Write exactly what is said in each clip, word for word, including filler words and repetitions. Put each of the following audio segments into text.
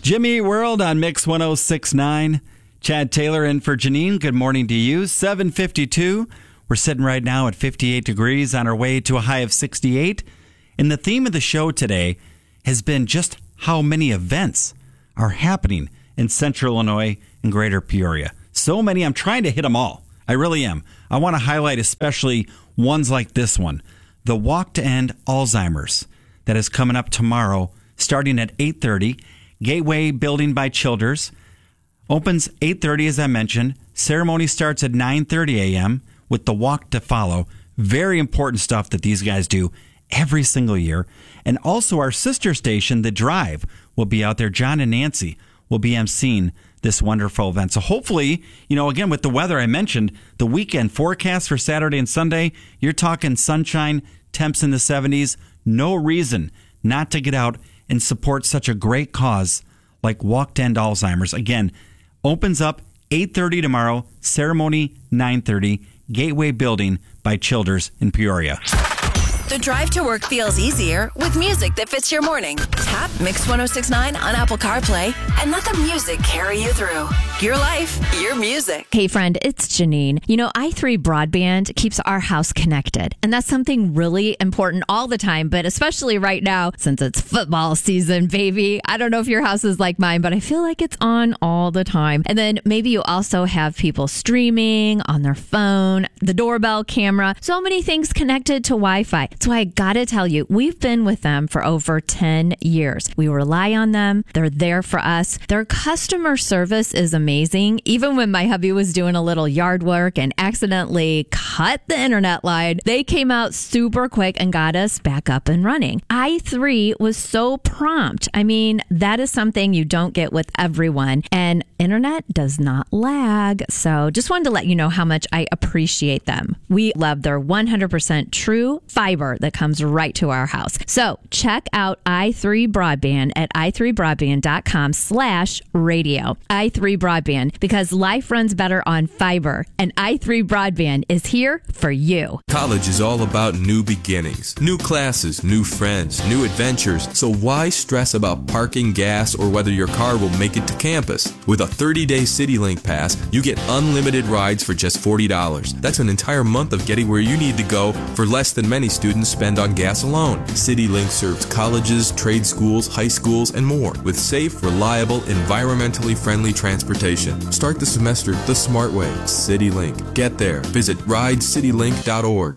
Jimmy World on Mix one oh six point nine. Chad Taylor in for Janine. Good morning to you. seven fifty-two. We're sitting right now at fifty-eight degrees on our way to a high of sixty-eight. And the theme of the show today has been just how many events are happening in Central Illinois and Greater Peoria. So many. I'm trying to hit them all. I really am. I want to highlight especially ones like this one. The Walk to End Alzheimer's that is coming up tomorrow starting at eight thirty. Gateway Building by Childers. Opens eight thirty, as I mentioned. Ceremony starts at nine thirty a.m. with the walk to follow. Very important stuff that these guys do every single year. And also our sister station, The Drive, will be out there. John and Nancy will be emceeing this wonderful event. So hopefully, you know, again, with the weather I mentioned, the weekend forecast for Saturday and Sunday, you're talking sunshine, temps in the seventies. No reason not to get out and support such a great cause like Walk to End Alzheimer's. Again, opens up eight thirty tomorrow, ceremony nine thirty, Gateway Building by Childers in Peoria. The drive to work feels easier with music that fits your morning. Tap Mix one oh six point nine on Apple CarPlay and let the music carry you through. Your life, your music. Hey friend, it's Janine. You know, i three Broadband keeps our house connected. And that's something really important all the time, but especially right now since it's football season, baby. I don't know if your house is like mine, but I feel like it's on all the time. And then maybe you also have people streaming on their phone, the doorbell camera, so many things connected to Wi-Fi. That's why I gotta tell you, we've been with them for over ten years. We rely on them. They're there for us. Their customer service is amazing. Even when my hubby was doing a little yard work and accidentally cut the internet line, they came out super quick and got us back up and running. i three was so prompt. I mean, that is something you don't get with everyone. And internet does not lag. So just wanted to let you know how much I appreciate them. We love their one hundred percent true fiber that comes right to our house. So check out i three Broadband at i three broadband dot com slash radio. i three Broadband, because life runs better on fiber, and i three Broadband is here for you. College is all about new beginnings, new classes, new friends, new adventures. So why stress about parking, gas, or whether your car will make it to campus? With a thirty-day CityLink pass, you get unlimited rides for just forty dollars. That's an entire month of getting where you need to go for less than many students spend on gas alone. CityLink serves colleges, trade schools, high schools, and more with safe, reliable, environmentally friendly transportation. Start the semester the smart way. CityLink. Get there. Visit ride city link dot org.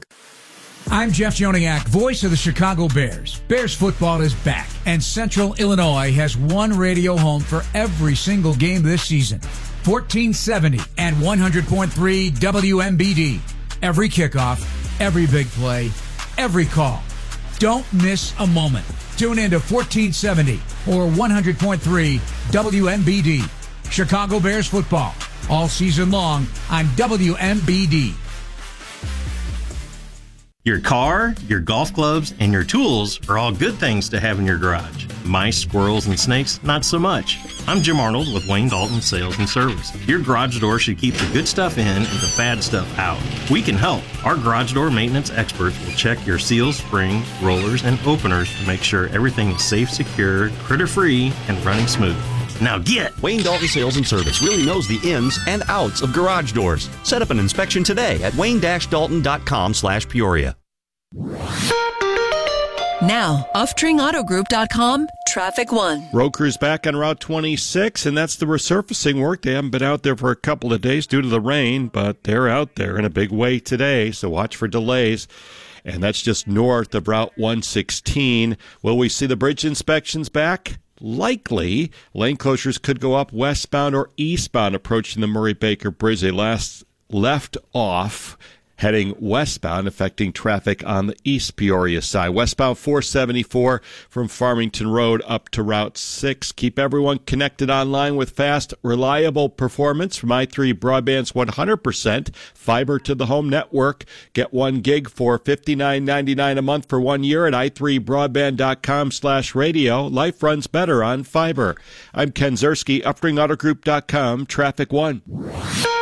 I'm Jeff Joniak, voice of the Chicago Bears. Bears football is back, and Central Illinois has one radio home for every single game this season. fourteen seventy and one hundred point three W M B D. Every kickoff, every big play, every call. Don't miss a moment. Tune in to fourteen seventy or one hundred point three W M B D. Chicago Bears football all season long on W M B D. Your car, your golf clubs, and your tools are all good things to have in your garage. Mice, squirrels, and snakes, not so much. I'm Jim Arnold with Wayne Dalton Sales and Service. Your garage door should keep the good stuff in and the bad stuff out. We can help. Our garage door maintenance experts will check your seals, springs, rollers, and openers to make sure everything is safe, secure, critter-free, and running smooth. Now get! Wayne Dalton Sales and Service really knows the ins and outs of garage doors. Set up an inspection today at wayne dash dalton dot com slash Peoria. Now, off tring auto group dot com, Traffic One. Road crew's back on Route twenty-six, and that's the resurfacing work. They haven't been out there for a couple of days due to the rain, but they're out there in a big way today, so watch for delays. And that's just north of Route one sixteen. Will we see the bridge inspections back? Likely. Lane closures could go up westbound or eastbound approaching the Murray-Baker Bridge. They last left off heading westbound, affecting traffic on the East Peoria side. Westbound four seventy-four from Farmington Road up to Route six. Keep everyone connected online with fast, reliable performance from i three Broadband's one hundred percent fiber to the home network. Get one gig for fifty-nine ninety-nine a month for one year at i three broadband dot com slash radio. Life runs better on fiber. I'm Ken Zerski, upring auto group dot com, Traffic One.